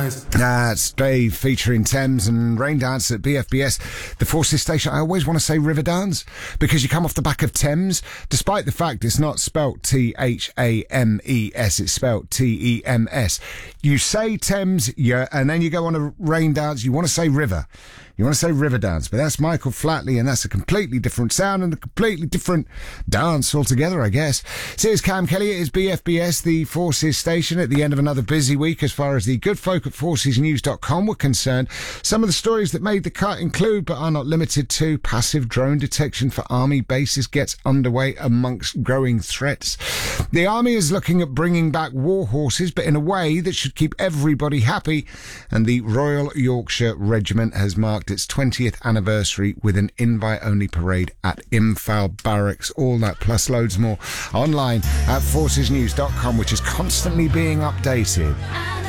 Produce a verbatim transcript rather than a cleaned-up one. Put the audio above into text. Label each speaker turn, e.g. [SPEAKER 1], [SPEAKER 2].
[SPEAKER 1] Dance.
[SPEAKER 2] That's Dave featuring Thames and Rain Dance at B F B S, the Forces station. I always want to say River Dance because you come off the back of Thames, despite the fact it's not spelt T H A M E S, it's spelt T E M S. You say Thames, yeah, and then you go on a Rain Dance, you want to say River. You want to say River Dance, but that's Michael Flatley, and that's a completely different sound and a completely different dance altogether, I guess. So here's Cam Kelly. It is B F B S, the Forces station, at the end of another busy week as far as the good folk at forces news dot com were concerned. Some of the stories that made the cut include, but are not limited to, passive drone detection for army bases gets underway amongst growing threats. The army is looking at bringing back war horses, but in a way that should keep everybody happy, and the Royal Yorkshire Regiment has marked its twentieth anniversary with an invite-only parade at Imphal Barracks. All that plus loads more online at forces news dot com, which is constantly being updated.